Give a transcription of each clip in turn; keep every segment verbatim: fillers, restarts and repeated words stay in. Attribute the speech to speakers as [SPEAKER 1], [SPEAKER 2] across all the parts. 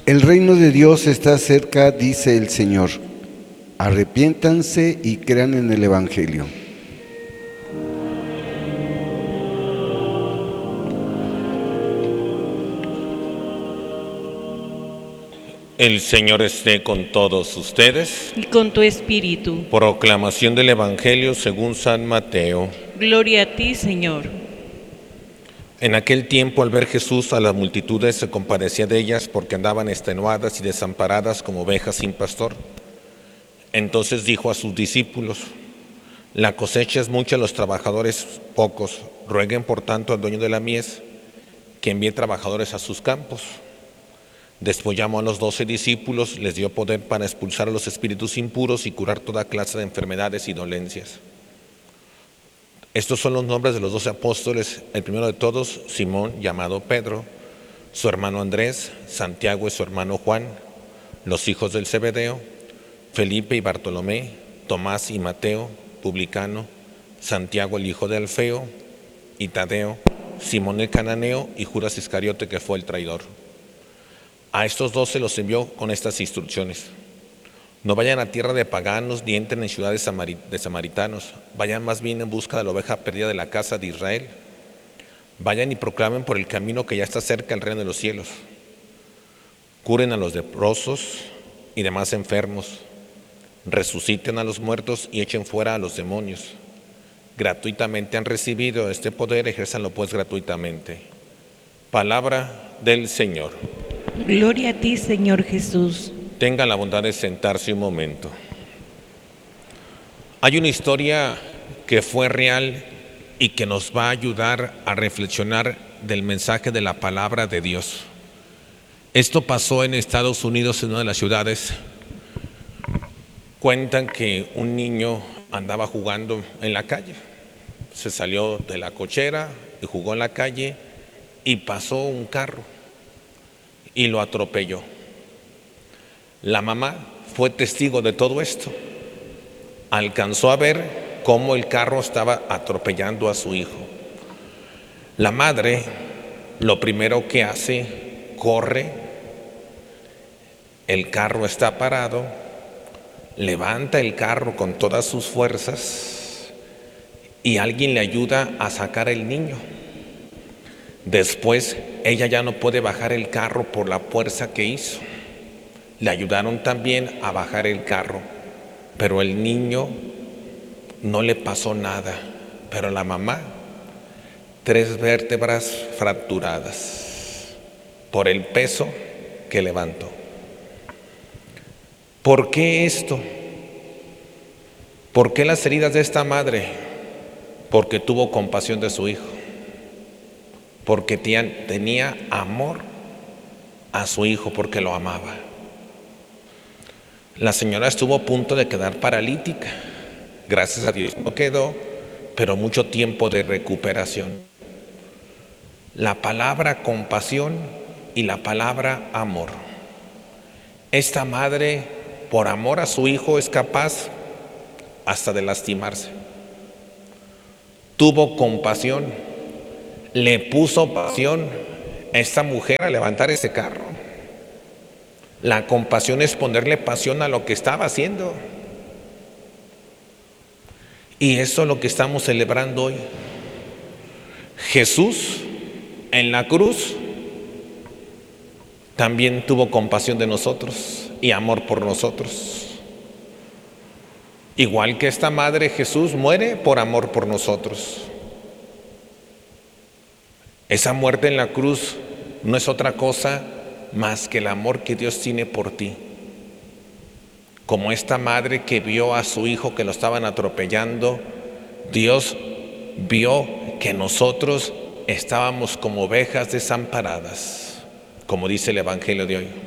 [SPEAKER 1] El reino de Dios está cerca, dice el Señor. Arrepiéntanse y crean en el Evangelio.
[SPEAKER 2] El Señor esté con todos ustedes.
[SPEAKER 3] Y con tu espíritu.
[SPEAKER 2] Proclamación del Evangelio según San Mateo.
[SPEAKER 3] Gloria a ti, Señor.
[SPEAKER 2] En aquel tiempo, al ver Jesús a las multitudes, se compadecía de ellas porque andaban extenuadas y desamparadas como ovejas sin pastor. Entonces dijo a sus discípulos: la cosecha es mucha, los trabajadores pocos. Rueguen por tanto al dueño de la mies que envíe trabajadores a sus campos. Después llamó a los doce discípulos, les dio poder para expulsar a los espíritus impuros y curar toda clase de enfermedades y dolencias. Estos son los nombres de los doce apóstoles. El primero de todos, Simón, llamado Pedro, su hermano Andrés, Santiago y su hermano Juan, los hijos del Zebedeo, Felipe y Bartolomé, Tomás y Mateo, publicano, Santiago el hijo de Alfeo y Tadeo, Simón el cananeo y Judas Iscariote, que fue el traidor. A estos doce los envió con estas instrucciones: no vayan a tierra de paganos ni entren en ciudades de samaritanos, vayan más bien en busca de la oveja perdida de la casa de Israel. Vayan y proclamen por el camino que ya está cerca el reino de los cielos. Curen a los leprosos y demás enfermos, resuciten a los muertos y echen fuera a los demonios. Gratuitamente han recibido este poder, ejérzanlo pues gratuitamente. Palabra del Señor.
[SPEAKER 3] Gloria a ti, Señor Jesús.
[SPEAKER 2] Tengan la bondad de sentarse un momento. Hay una historia que fue real y que nos va a ayudar a reflexionar del mensaje de la palabra de Dios. Esto pasó en Estados Unidos, en una de las ciudades. Cuentan que un niño andaba jugando en la calle. Se salió de la cochera y jugó en la calle y pasó un carro y lo atropelló. La mamá fue testigo de todo esto. Alcanzó a ver cómo el carro estaba atropellando a su hijo. La madre, lo primero que hace, corre. El carro está parado. Levanta el carro con todas sus fuerzas y alguien le ayuda a sacar el niño. Después, ella ya no puede bajar el carro por la fuerza que hizo. Le ayudaron también a bajar el carro, pero el niño no le pasó nada. Pero la mamá, tres vértebras fracturadas por el peso que levantó. ¿Por qué esto? ¿Por qué las heridas de esta madre? Porque tuvo compasión de su hijo. Porque tenía amor a su hijo, porque lo amaba. La señora estuvo a punto de quedar paralítica. Gracias a Dios no quedó, pero mucho tiempo de recuperación. La palabra compasión y la palabra amor. Esta madre, por amor a su hijo, es capaz hasta de lastimarse. Tuvo compasión. Le puso pasión a esta mujer a levantar ese carro. La compasión es ponerle pasión a lo que estaba haciendo. Y eso es lo que estamos celebrando hoy. Jesús en la cruz también tuvo compasión de nosotros y amor por nosotros. Igual que esta madre, Jesús muere por amor por nosotros. Esa muerte en la cruz no es otra cosa más que el amor que Dios tiene por ti. Como esta madre que vio a su hijo que lo estaban atropellando, Dios vio que nosotros estábamos como ovejas desamparadas, como dice el Evangelio de hoy.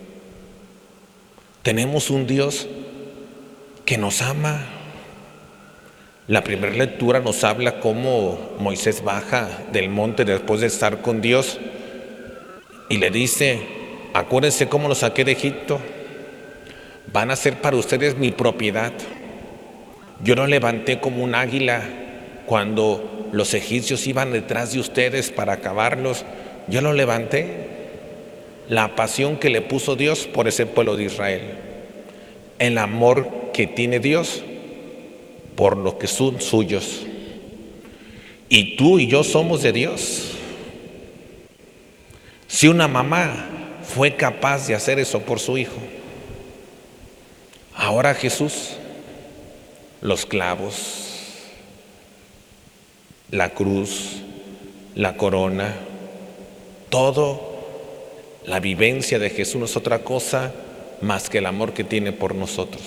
[SPEAKER 2] Tenemos un Dios que nos ama. La primera lectura nos habla cómo Moisés baja del monte después de estar con Dios y le dice: acuérdense cómo los saqué de Egipto, van a ser para ustedes mi propiedad. Yo los levanté como un águila cuando los egipcios iban detrás de ustedes para acabarlos. Yo los levanté. la pasión que le puso Dios por ese pueblo de Israel, el amor que tiene Dios por los que son suyos. Y tú y yo somos de Dios. Si una mamá fue capaz de hacer eso por su hijo, ahora Jesús, los clavos, la cruz, la corona, todo, la vivencia de Jesús no es otra cosa más que el amor que tiene por nosotros.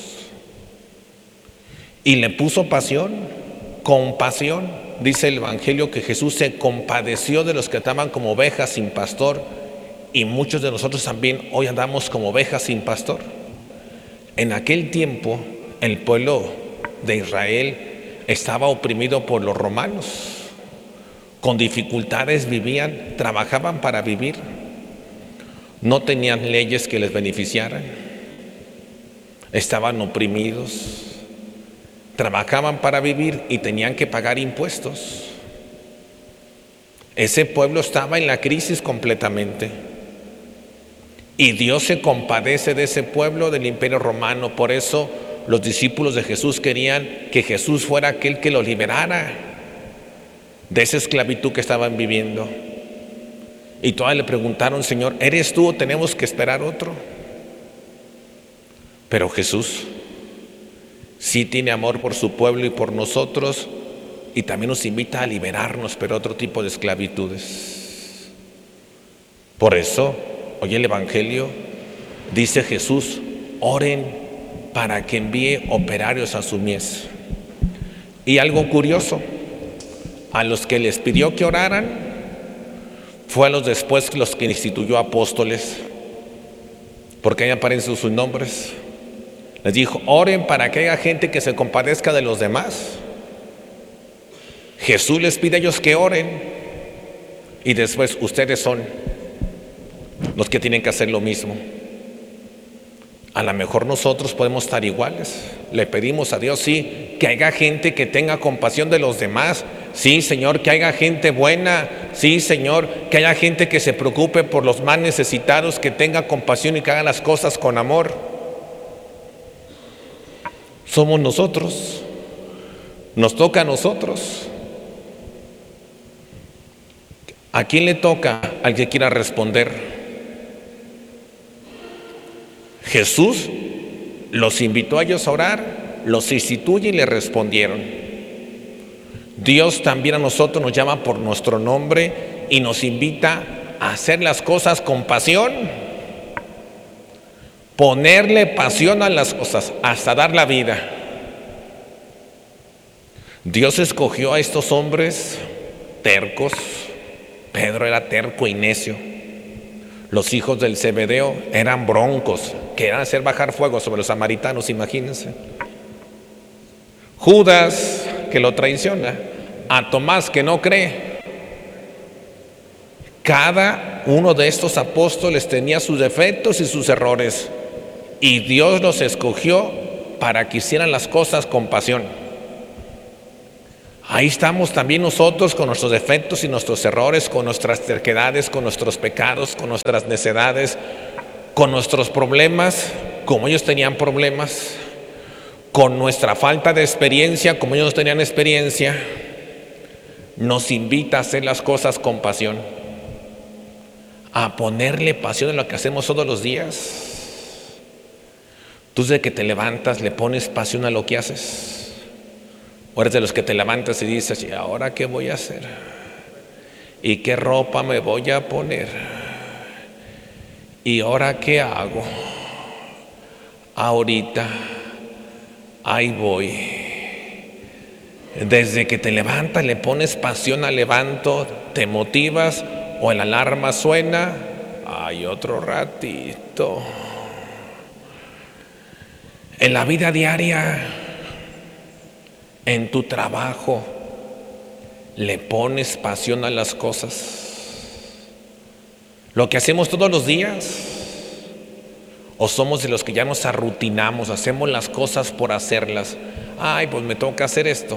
[SPEAKER 2] Y le puso pasión, compasión. Dice el Evangelio que Jesús se compadeció de los que estaban como ovejas sin pastor, y muchos de nosotros también hoy andamos como ovejas sin pastor. En aquel tiempo el pueblo de Israel estaba oprimido por los romanos, con dificultades vivían, trabajaban para vivir, no tenían leyes que les beneficiaran, estaban oprimidos, trabajaban para vivir y tenían que pagar impuestos. Ese pueblo estaba en la crisis completamente. Y Dios se compadece de ese pueblo del Imperio Romano. Por eso los discípulos de Jesús querían que Jesús fuera aquel que los liberara de esa esclavitud que estaban viviendo. Y todas le preguntaron: Señor, ¿eres tú o tenemos que esperar otro? Pero Jesús sí tiene amor por su pueblo y por nosotros, y también nos invita a liberarnos de otro tipo de esclavitudes. Por eso hoy el Evangelio dice Jesús: oren para que envíe operarios a su mies. Y algo curioso, a los que les pidió que oraran fue a los después los que instituyó apóstoles, porque ahí aparecen sus nombres. Les dijo: oren para que haya gente que se compadezca de los demás. Jesús les pide a ellos que oren, y después ustedes son los que tienen que hacer lo mismo. A lo mejor nosotros podemos estar iguales. Le pedimos a Dios, sí, que haya gente que tenga compasión de los demás. Sí, Señor, que haya gente buena. Sí, Señor, que haya gente que se preocupe por los más necesitados, que tenga compasión y que haga las cosas con amor. Somos nosotros, nos toca a nosotros. ¿A quién le toca? Al que quiera responder. Jesús los invitó a ellos a orar, los instituye y le respondieron. Dios también a nosotros nos llama por nuestro nombre y nos invita a hacer las cosas con pasión. Ponerle pasión a las cosas, hasta dar la vida. Dios escogió a estos hombres tercos. Pedro era terco y necio. Los hijos del Zebedeo eran broncos, querían hacer bajar fuego sobre los samaritanos, imagínense. Judas, que lo traiciona. A Tomás, que no cree. Cada uno de estos apóstoles tenía sus defectos y sus errores, y Dios los escogió para que hicieran las cosas con pasión. Ahí estamos también nosotros con nuestros defectos y nuestros errores, con nuestras terquedades, con nuestros pecados, con nuestras necedades, con nuestros problemas, como ellos tenían problemas, con nuestra falta de experiencia, como ellos tenían experiencia. Nos invita a hacer las cosas con pasión, a ponerle pasión en lo que hacemos todos los días. Tú desde que te levantas le pones pasión a lo que haces. O eres de los que te levantas y dices: ¿y ahora qué voy a hacer? ¿Y qué ropa me voy a poner? ¿Y ahora qué hago? Ahorita, ahí voy. Desde que te levantas le pones pasión al levanto, te motivas, o la alarma suena, hay otro ratito. En la vida diaria, en tu trabajo, le pones pasión a las cosas. Lo que hacemos todos los días, o somos de los que ya nos arrutinamos, hacemos las cosas por hacerlas. Ay, pues me toca hacer esto.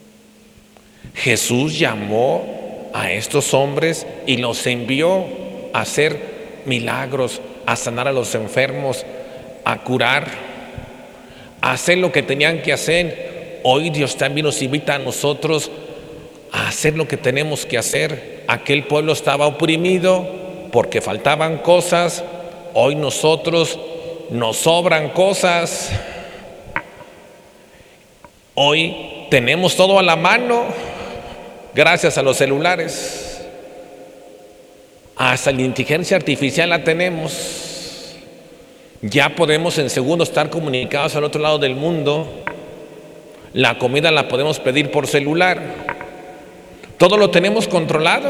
[SPEAKER 2] Jesús llamó a estos hombres y los envió a hacer milagros, a sanar a los enfermos, a curar, a hacer lo que tenían que hacer. Hoy Dios también nos invita a nosotros a hacer lo que tenemos que hacer. Aquel pueblo estaba oprimido porque faltaban cosas. Hoy nosotros nos sobran cosas. Hoy tenemos todo a la mano gracias a los celulares. Hasta la inteligencia artificial la tenemos. Ya podemos en segundos estar comunicados al otro lado del mundo. La comida la podemos pedir por celular. Todo lo tenemos controlado,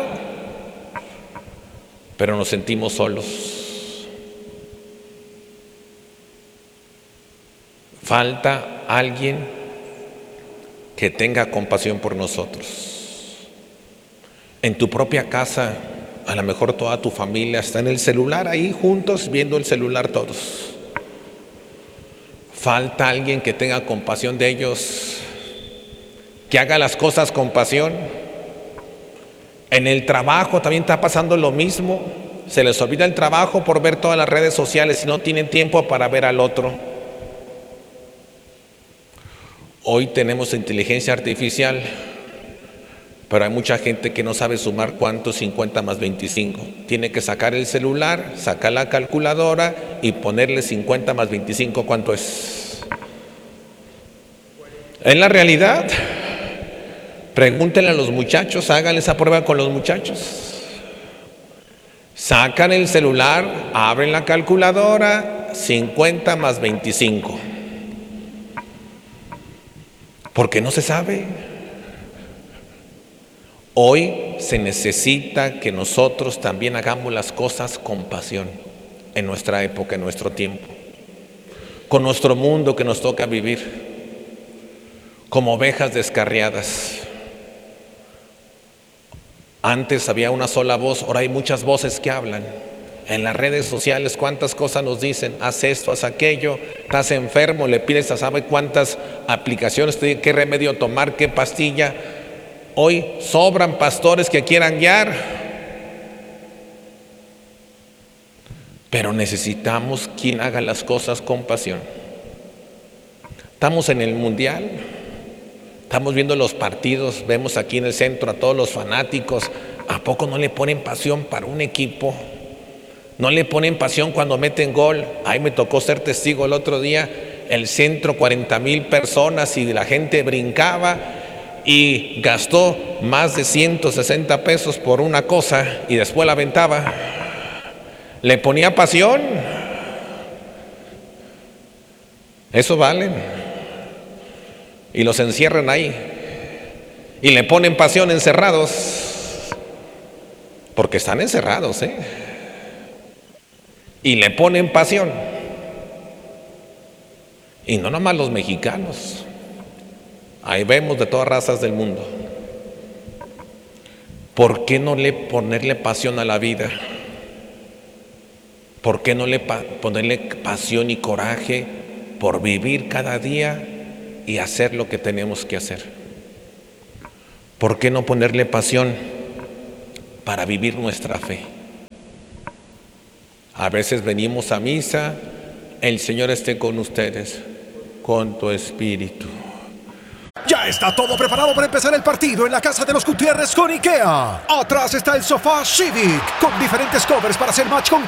[SPEAKER 2] pero nos sentimos solos. Falta alguien que tenga compasión por nosotros. En tu propia casa, a lo mejor toda tu familia está en el celular ahí juntos, viendo el celular todos. Falta alguien que tenga compasión de ellos, que haga las cosas con pasión. En el trabajo también está pasando lo mismo. Se les olvida el trabajo por ver todas las redes sociales y no tienen tiempo para ver al otro. Hoy tenemos inteligencia artificial, pero hay mucha gente que no sabe sumar cuánto es cincuenta más veinticinco. Tiene que sacar el celular, sacar la calculadora y ponerle cincuenta más veinticinco cuánto es. En la realidad, pregúntenle a los muchachos, háganle esa prueba con los muchachos. Sacan el celular, abren la calculadora, cincuenta más veinticinco. Porque no se sabe. Hoy se necesita que nosotros también hagamos las cosas con pasión en nuestra época, en nuestro tiempo, con nuestro mundo que nos toca vivir, como ovejas descarriadas. Antes había una sola voz, ahora hay muchas voces que hablan. En las redes sociales, cuántas cosas nos dicen, haz esto, haz aquello, estás enfermo, le pides a sabe cuántas aplicaciones, qué remedio tomar, qué pastilla. Hoy sobran pastores que quieran guiar, pero necesitamos quien haga las cosas con pasión. Estamos en el mundial, estamos viendo los partidos, vemos aquí en el centro a todos los fanáticos. ¿A poco no le ponen pasión para un equipo? ¿No le ponen pasión cuando meten gol? Ahí me tocó ser testigo el otro día, el centro, cuarenta mil personas y la gente brincaba y gastó más de ciento sesenta pesos por una cosa y después la aventaba. ¿Le ponía pasión? Eso valen. Y los encierran ahí y le ponen pasión encerrados, porque están encerrados, ¿eh? Y le ponen pasión. Y no nomás los mexicanos, ahí vemos de todas razas del mundo. ¿Por qué no le ponerle pasión a la vida? ¿Por qué no le pa- ponerle pasión y coraje por vivir cada día y hacer lo que tenemos que hacer? ¿Por qué no ponerle pasión para vivir nuestra fe? A veces venimos a misa, el Señor esté con ustedes, con tu espíritu.
[SPEAKER 4] Ya está todo preparado para empezar el partido en la casa de los Gutiérrez con IKEA. Atrás está el sofá Civic con diferentes covers para hacer match con